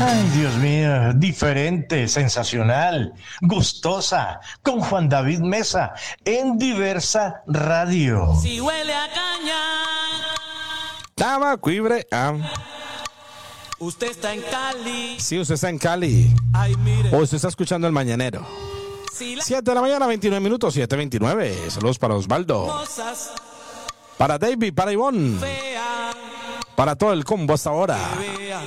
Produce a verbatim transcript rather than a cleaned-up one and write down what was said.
Ay, Dios mío, diferente, sensacional, gustosa, con Juan David Mesa, en Diversa Radio. Si huele a caña, Dama Cuibre. Ah. usted está en Cali. Sí, usted está en Cali. Ay, mire. O usted está escuchando el Mañanero. Si las siete de la mañana, veintinueve minutos, siete veintinueve. Saludos para Osvaldo, cosas para David, para Ivonne, feas para todo el combo hasta ahora. vean.